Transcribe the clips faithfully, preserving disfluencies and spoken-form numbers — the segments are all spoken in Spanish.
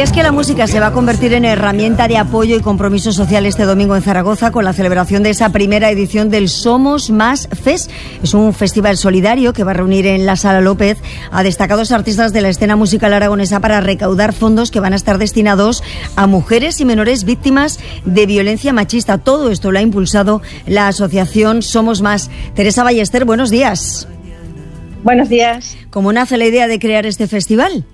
es que la música se va a convertir en herramienta de apoyo y compromiso social este domingo en Zaragoza con la celebración de esa primera edición del Somos Más Fest. Es un festival solidario que va a reunir en la Sala López a destacados artistas de la escena musical aragonesa para recaudar fondos que van a estar destinados a mujeres y menores víctimas de violencia machista. Todo esto lo ha impulsado la asociación Somos Más. Teresa Ballester, buenos días. Buenos días. ¿Cómo nace la idea de crear este festival?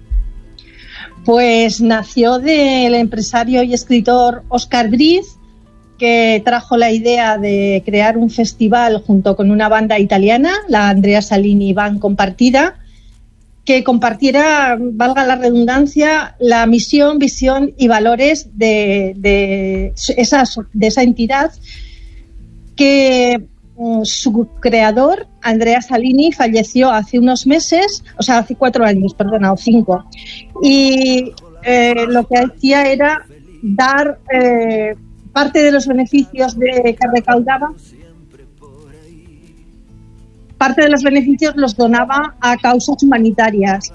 Pues nació del empresario y escritor Óscar Briz, que trajo la idea de crear un festival junto con una banda italiana, la Andrea Salini Band Compartida, que compartiera, valga la redundancia, la misión, visión y valores de, de, esa, de esa entidad que su creador, Andrea Salini, falleció hace unos meses, o sea, hace cuatro años, perdona, o cinco. Y eh, lo que hacía era dar eh, parte de los beneficios de, que recaudaba, parte de los beneficios los donaba a causas humanitarias.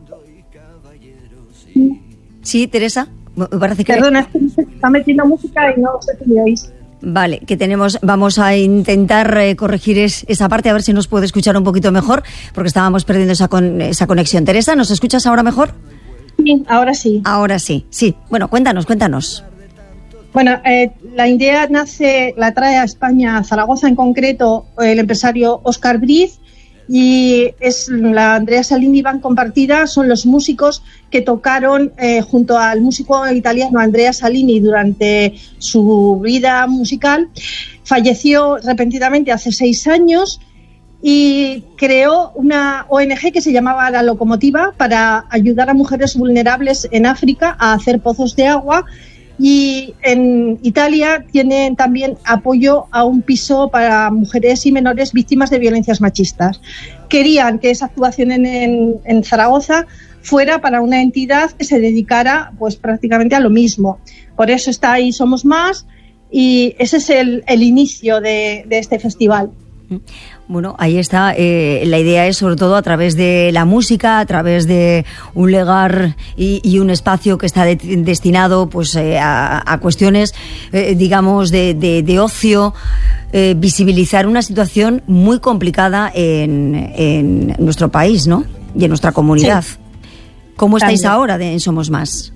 Sí, Teresa, me parece que... Perdona, es que se está metiendo música y no sé si me oís. Vale, que tenemos, vamos a intentar eh, corregir es, esa parte, a ver si nos puede escuchar un poquito mejor, porque estábamos perdiendo esa, con, esa conexión. Teresa, ¿nos escuchas ahora mejor? Sí, ahora sí. Ahora sí, sí. Bueno, cuéntanos, cuéntanos. Bueno, eh, la idea nace, la trae a España, a Zaragoza en concreto, el empresario Óscar Briz, y es la Andrea Salini Band Compartida, son los músicos que tocaron eh, junto al músico italiano Andrea Salini durante su vida musical. Falleció repentinamente hace seis años y creó una O N G que se llamaba La Locomotiva para ayudar a mujeres vulnerables en África a hacer pozos de agua. Y en Italia tienen también apoyo a un piso para mujeres y menores víctimas de violencias machistas. Querían que esa actuación en, en, en Zaragoza fuera para una entidad que se dedicara pues prácticamente a lo mismo. Por eso está ahí Somos Más y ese es el, el inicio de, de este festival. Bueno, ahí está. Eh, la idea es sobre todo a través de la música, a través de un lugar y, y un espacio que está de, destinado pues eh, a, a cuestiones, eh, digamos, de, de, de ocio, eh, visibilizar una situación muy complicada en, en nuestro país, ¿no? Y en nuestra comunidad. Sí. ¿Cómo estáis También. ahora de, en Somos Más?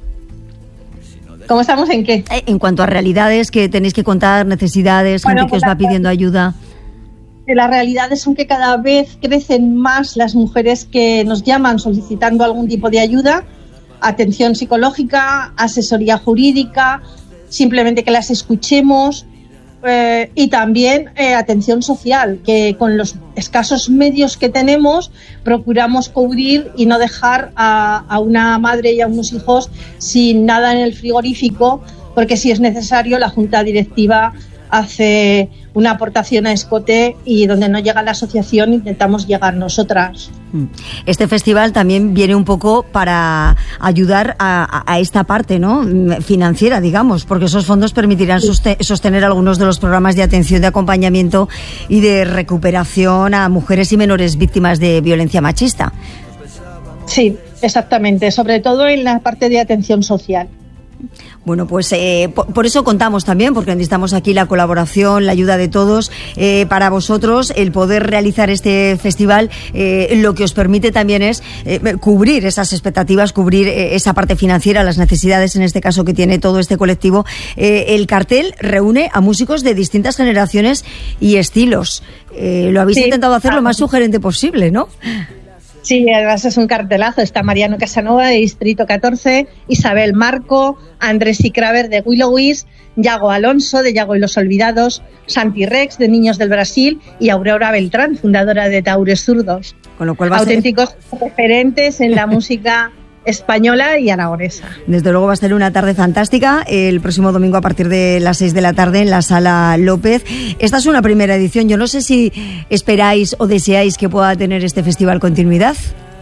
¿Cómo estamos en qué? En cuanto a realidades que tenéis que contar, necesidades, bueno, gente que os va pidiendo ayuda. Las realidades son que cada vez crecen más las mujeres que nos llaman solicitando algún tipo de ayuda, atención psicológica, asesoría jurídica, simplemente que las escuchemos eh, y también eh, atención social, que con los escasos medios que tenemos procuramos cubrir y no dejar a, a una madre y a unos hijos sin nada en el frigorífico, porque si es necesario la junta directiva hace una aportación a Escote y donde no llega la asociación intentamos llegar nosotras. Este festival también viene un poco para ayudar a, a esta parte, ¿no?, financiera, digamos, porque esos fondos permitirán sostener algunos de los programas de atención, de acompañamiento y de recuperación a mujeres y menores víctimas de violencia machista. Sí, exactamente, sobre todo en la parte de atención social. Bueno, pues eh, por, por eso contamos también, porque necesitamos aquí la colaboración, la ayuda de todos, eh, para vosotros el poder realizar este festival, eh, lo que os permite también es eh, cubrir esas expectativas, cubrir eh, esa parte financiera, las necesidades en este caso que tiene todo este colectivo. Eh, el cartel reúne a músicos de distintas generaciones y estilos. Eh, lo habéis sí. intentado hacer lo más sugerente posible, ¿no? Sí, además es un cartelazo. Está Mariano Casanova de Distrito catorce, Isabel Marco, Andrés Icraver de Willowis, Yago Alonso de Yago y los Olvidados, Santi Rex de Niños del Brasil y Aurora Beltrán, fundadora de Taures Zurdos. Con lo cual va auténticos a ser... referentes en la música española y aragonesa. Desde luego va a ser una tarde fantástica el próximo domingo a partir de las seis de la tarde en la Sala López. Esta es una primera edición. Yo no sé si esperáis o deseáis que pueda tener este festival continuidad.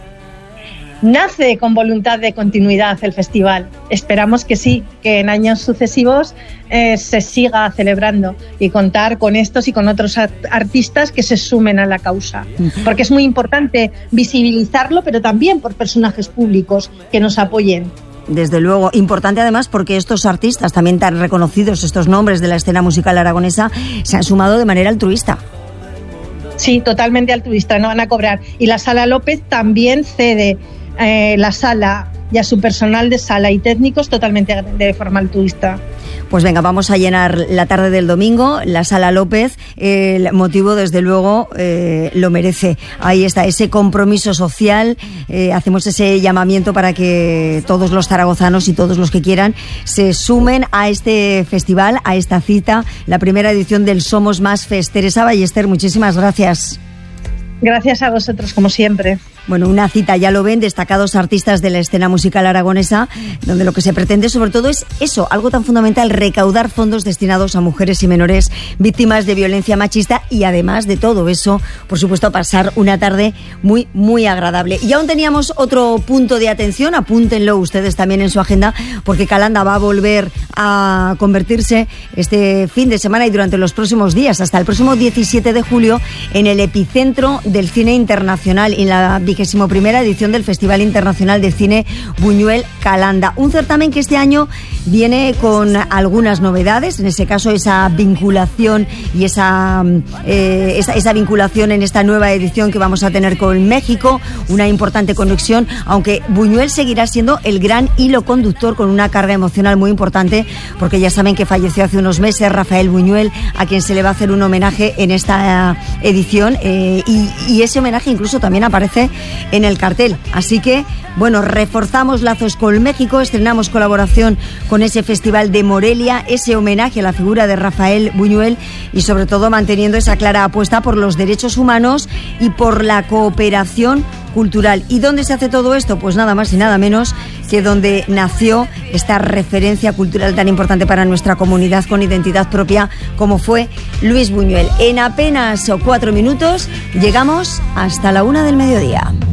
Nace con voluntad de continuidad el festival. Esperamos que sí, que en años sucesivos eh, se siga celebrando y contar con estos y con otros artistas que se sumen a la causa. Porque es muy importante visibilizarlo, pero también por personajes públicos que nos apoyen. desde luego. Importante además porque estos artistas también tan reconocidos, estos nombres de la escena musical aragonesa, se han sumado de manera altruista. Sí, totalmente altruista, no van a cobrar. Y la Sala López también cede eh, la sala y a su personal de sala y técnicos totalmente de forma altruista. Pues venga, vamos a llenar la tarde del domingo, la Sala López. El motivo, desde luego, eh, lo merece. Ahí está, ese compromiso social. Eh, hacemos ese llamamiento para que todos los zaragozanos y todos los que quieran se sumen a este festival, a esta cita, la primera edición del Somos Más Fest. Teresa Ballester, muchísimas gracias. Gracias a vosotros, como siempre. Bueno, una cita, ya lo ven, destacados artistas de la escena musical aragonesa, donde lo que se pretende sobre todo es eso, algo tan fundamental, recaudar fondos destinados a mujeres y menores víctimas de violencia machista y además de todo eso, por supuesto, pasar una tarde muy, muy agradable. Y aún teníamos otro punto de atención, apúntenlo ustedes también en su agenda, porque Calanda va a volver a convertirse este fin de semana y durante los próximos días, hasta el próximo diecisiete de julio, en el epicentro del cine internacional, en la vigésimo primera edición del Festival Internacional de Cine Buñuel Calanda. Un certamen que este año viene con algunas novedades, en ese caso esa vinculación y esa, eh, esa, esa vinculación en esta nueva edición que vamos a tener con México, una importante conexión, aunque Buñuel seguirá siendo el gran hilo conductor con una carga emocional muy importante, porque ya saben que falleció hace unos meses Rafael Buñuel, a quien se le va a hacer un homenaje en esta edición, eh, y, y ese homenaje incluso también aparece en el cartel. Así que, bueno, reforzamos lazos con México, estrenamos colaboración con ese festival de Morelia, ese homenaje a la figura de Rafael Buñuel y sobre todo manteniendo esa clara apuesta por los derechos humanos y por la cooperación cultural. ¿Y dónde se hace todo esto? Pues nada más y nada menos que donde nació esta referencia cultural tan importante para nuestra comunidad con identidad propia como fue Luis Buñuel. En apenas cuatro minutos llegamos hasta la una del mediodía.